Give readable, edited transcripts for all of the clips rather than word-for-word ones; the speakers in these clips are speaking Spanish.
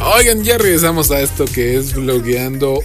Oigan, ya regresamos a esto que es vlogueando.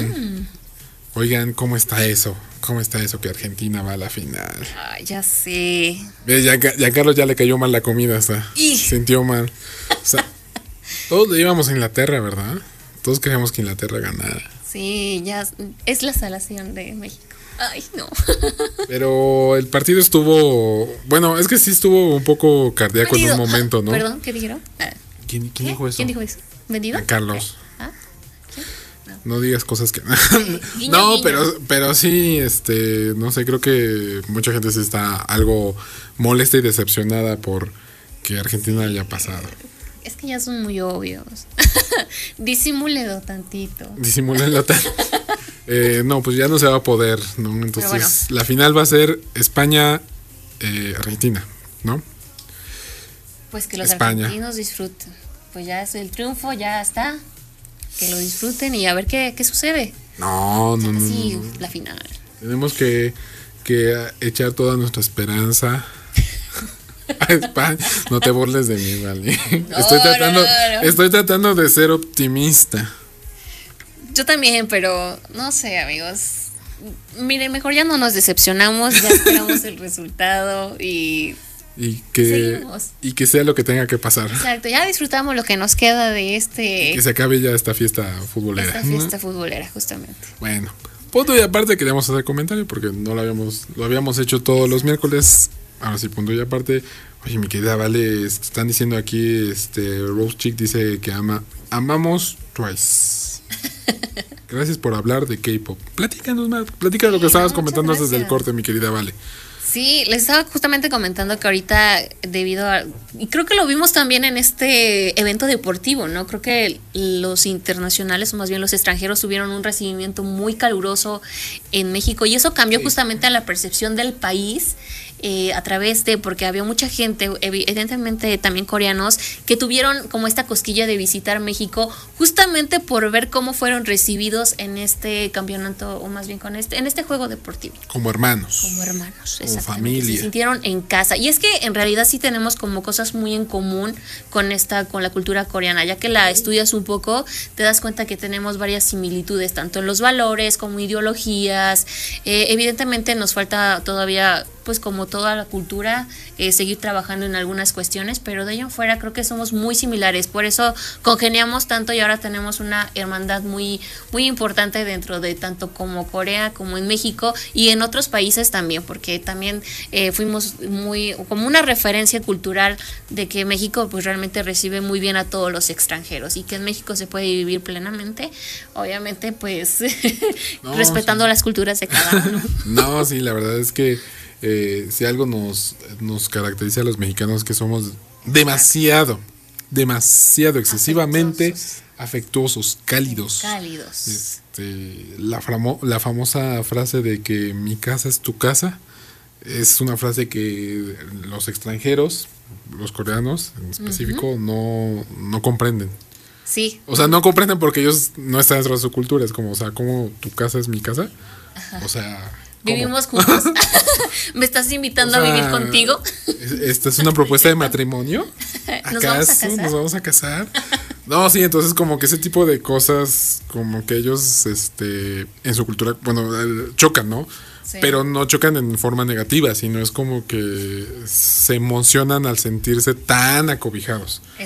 Oigan, ¿cómo está eso? ¿Cómo está eso que Argentina va a la final? Ay, ya sé. Ya a Carlos ya le cayó mal la comida, hasta sintió mal. O sea, todos le íbamos a Inglaterra, ¿verdad? Todos queríamos que Inglaterra ganara. Sí, ya es la salvación de México. Ay, no. Pero el partido estuvo... Bueno, es que sí estuvo un poco cardíaco en un momento, ¿no? Perdón, ¿qué dijeron? ¿Quién dijo eso? ¿Quién dijo eso? ¿Vendido? A Carlos. ¿Quién? No digas cosas que... Guiño, no, guiño. pero sí, no sé, creo que mucha gente sí está algo molesta y decepcionada por que Argentina haya pasado. Es que ya son muy obvios. Disimúlelo tantito. Disimúlenlo tanto. No, pues ya no se va a poder, ¿no? Entonces, bueno, la final va a ser España-Argentina, ¿no? Pues que los España. argentinos disfruten. Pues ya es el triunfo, ya está. Que lo disfruten y a ver qué sucede. No. Sí, la final. Tenemos que echar toda nuestra esperanza a España. No te burles de mí, ¿vale? No, Estoy tratando de ser optimista. Yo también, pero no sé, amigos. Miren, mejor ya no nos decepcionamos, ya esperamos el resultado y seguimos. Y que sea lo que tenga que pasar. Exacto, ya disfrutamos lo que nos queda de Que se acabe ya esta fiesta futbolera. esta fiesta futbolera, justamente. Bueno, punto y aparte queríamos hacer comentario porque no lo habíamos hecho todos los miércoles. Ahora sí, punto y aparte. Oye, mi querida Vale, están diciendo aquí, Rose Chick dice que amamos Twice. Gracias por hablar de K-pop. Platícanos más, platica lo que estabas comentando desde el corte, mi querida Vale. Sí, les estaba justamente comentando que ahorita y creo que lo vimos también en este evento deportivo, ¿no? Creo que los internacionales, o más bien los extranjeros, tuvieron un recibimiento muy caluroso en México y eso cambió justamente a la percepción del país. A través porque había mucha gente, evidentemente también coreanos, que tuvieron como esta cosquilla de visitar México justamente por ver cómo fueron recibidos en este campeonato, o más bien en este juego deportivo. Como hermanos. Como familia. Se sintieron en casa. Y es que en realidad sí tenemos como cosas muy en común con la cultura coreana, ya que la estudias un poco, te das cuenta que tenemos varias similitudes, tanto en los valores como ideologías. Evidentemente nos falta todavía, pues como toda la cultura, seguir trabajando en algunas cuestiones, pero de ello en fuera creo que somos muy similares, por eso congeniamos tanto y ahora tenemos una hermandad muy, muy importante dentro de tanto como Corea como en México y en otros países también, porque también fuimos muy como una referencia cultural de que México pues realmente recibe muy bien a todos los extranjeros y que en México se puede vivir plenamente, obviamente pues respetando las culturas de cada uno. No, sí, la verdad es que si algo nos caracteriza a los mexicanos, que somos demasiado excesivamente afectuosos, cálidos. La famosa frase de que mi casa es tu casa es una frase que los extranjeros, los coreanos en específico, no comprenden. Sí. O sea, no comprenden porque ellos no están dentro de su cultura. Es como, o sea, ¿cómo tu casa es mi casa? Ajá. O sea, ¿cómo? Vivimos juntos. ¿Me estás invitando a vivir contigo? ¿Esta es una propuesta de matrimonio? ¿Nos vamos a casar? ¿Nos vamos a casar? No, sí, entonces como que ese tipo de cosas, como que ellos en su cultura, bueno, chocan, ¿no? Sí. Pero no chocan en forma negativa, sino es como que se emocionan al sentirse tan acobijados.